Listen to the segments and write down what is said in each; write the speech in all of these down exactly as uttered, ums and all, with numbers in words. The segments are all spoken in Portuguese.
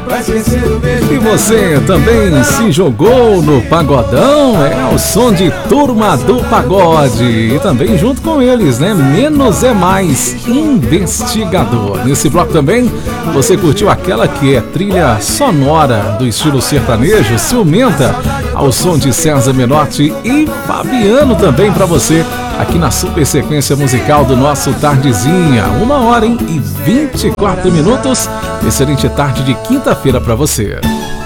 pra esquecer o beijo. E você também se jogou no pagodão? É o som de Turma do Pagode. E também junto com eles, né? Menos é Mais, Investigador. Nesse bloco também, você curtiu aquela que é trilha sonora do estilo sertanejo, Ciumenta, ao som de César Menotti e Fabiano também pra você, aqui na super sequência musical do nosso Tardezinha. Uma hora hein? E vinte e quatro minutos. Excelente tarde de quinta-feira pra você.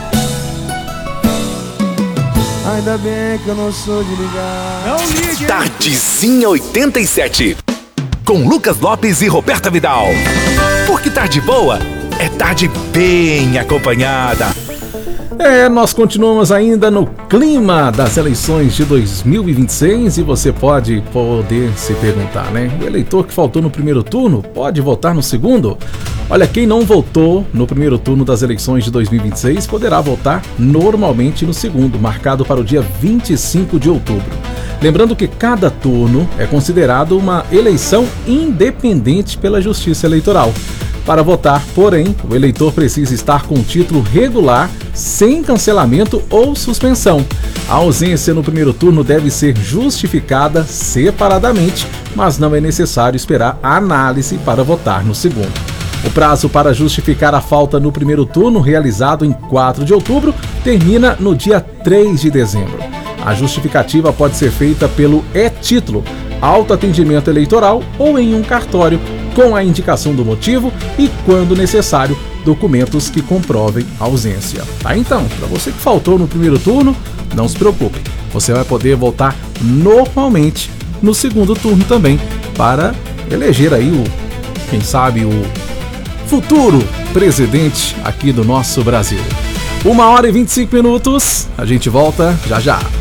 Ainda bem que eu não sou de ligar. Não ligue. Tardezinha oitenta e sete. Com Lucas Lopes e Roberta Vidal. Porque tarde boa é tarde bem acompanhada. É, nós continuamos ainda no clima das eleições de dois mil e vinte e seis e você pode poder se perguntar, né? O eleitor que faltou no primeiro turno pode votar no segundo? Olha, quem não votou no primeiro turno das eleições de dois mil e vinte e seis poderá votar normalmente no segundo, marcado para o dia vinte e cinco de outubro. Lembrando que cada turno é considerado uma eleição independente pela Justiça Eleitoral. Para votar, porém, o eleitor precisa estar com título regular, sem cancelamento ou suspensão. A ausência no primeiro turno deve ser justificada separadamente, mas não é necessário esperar a análise para votar no segundo. O prazo para justificar a falta no primeiro turno, realizado em quatro de outubro, termina no dia três de dezembro. A justificativa pode ser feita pelo e-título, autoatendimento eleitoral ou em um cartório, com a indicação do motivo e, quando necessário, documentos que comprovem a ausência. Tá, então, para você que faltou no primeiro turno, não se preocupe, você vai poder votar normalmente no segundo turno também, para eleger aí o, quem sabe, o futuro presidente aqui do nosso Brasil. Uma hora e vinte e cinco minutos, a gente volta já já.